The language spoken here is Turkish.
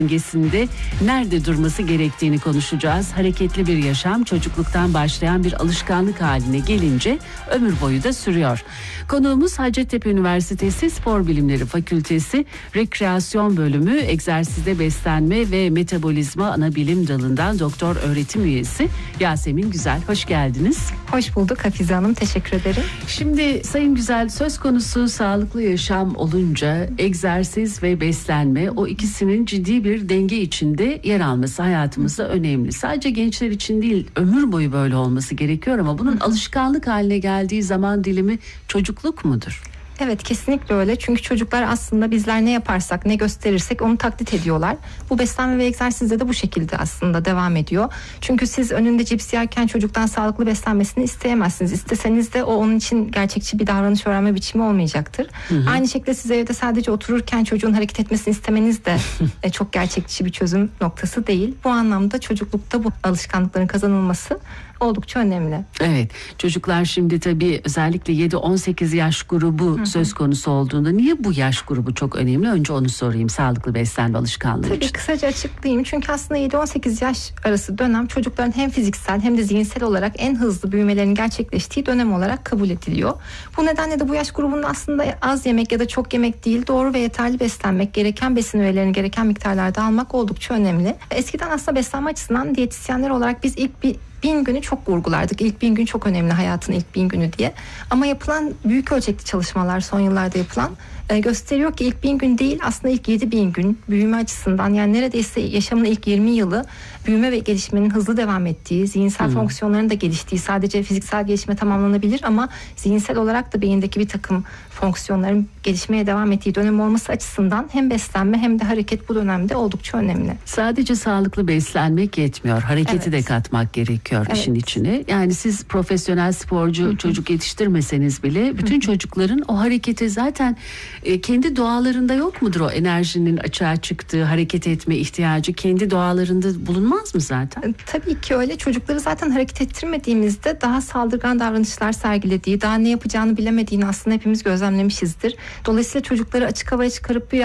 dengesinde nerede durması gerektiğini konuşacağız. Hareketli bir yaşam çocukluktan başlayan bir alışkanlık haline gelince ömür boyu da sürüyor. Konuğumuz Hacettepe Üniversitesi Spor Bilimleri Fakültesi Rekreasyon Bölümü Egzersizde Beslenme ve Metabolizma Anabilim Dalı'ndan doktor öğretim üyesi Yasemin Güzel. Hoş geldiniz. Hoş bulduk Hafize Hanım. Teşekkür ederim. Şimdi Sayın Güzel, söz konusu sağlıklı yaşam olunca egzersiz ve beslenme, o ikisinin ciddi bir denge içinde yer alması hayatımızda önemli. Sadece gençler için değil, ömür boyu böyle olması gerekiyor ama bunun alışkanlık haline geldiği zaman dilimi çocukluk mudur? Evet, kesinlikle öyle. Çünkü çocuklar aslında bizler ne yaparsak, ne gösterirsek onu taklit ediyorlar. Bu beslenme ve egzersizde de bu şekilde aslında devam ediyor. Çünkü siz önünde cips yerken çocuktan sağlıklı beslenmesini isteyemezsiniz. İsteseniz de o onun için gerçekçi bir davranış öğrenme biçimi olmayacaktır. Aynı şekilde siz evde sadece otururken çocuğun hareket etmesini istemeniz de çok gerçekçi bir çözüm noktası değil. Bu anlamda çocuklukta bu alışkanlıkların kazanılması oldukça önemli. Evet, çocuklar şimdi tabii özellikle 7-18 yaş grubu söz konusu olduğunda niye bu yaş grubu çok önemli? Önce onu sorayım, sağlıklı beslenme alışkanlığı için. Tabii kısaca açıklayayım. Çünkü aslında 7-18 yaş arası dönem çocukların hem fiziksel hem de zihinsel olarak en hızlı büyümelerin gerçekleştiği dönem olarak kabul ediliyor. Bu nedenle de bu yaş grubunda aslında az yemek ya da çok yemek değil, doğru ve yeterli beslenmek, gereken besin öğelerini gereken miktarlarda almak oldukça önemli. Eskiden aslında beslenme açısından diyetisyenler olarak biz ilk 1000 günü çok vurgulardık. İlk 1000 gün çok önemli, hayatın ilk 1000 günü diye. Ama yapılan büyük ölçekli çalışmalar, son yıllarda yapılan gösteriyor ki ilk 1000 gün değil, aslında ilk 7000 gün büyüme açısından, yani neredeyse yaşamın ilk 20 yılı büyüme ve gelişmenin hızlı devam ettiği, zihinsel fonksiyonların da geliştiği, sadece fiziksel gelişme tamamlanabilir ama zihinsel olarak da beyindeki bir takım fonksiyonların gelişmeye devam ettiği dönem olması açısından hem beslenme hem de hareket bu dönemde oldukça önemli. Sadece sağlıklı beslenmek yetmiyor. Hareketi de katmak gerekiyor işin içine. Yani siz profesyonel sporcu çocuk yetiştirmeseniz bile bütün çocukların o hareketi zaten kendi doğalarında yok mudur, o enerjinin açığa çıktığı hareket etme ihtiyacı kendi doğalarında bulunmaz mı zaten? Tabii ki öyle. Çocukları zaten hareket ettirmediğimizde daha saldırgan davranışlar sergilediği, daha ne yapacağını bilemediğini aslında hepimiz gözlemlemişizdir. Dolayısıyla çocukları açık havaya çıkarıp bir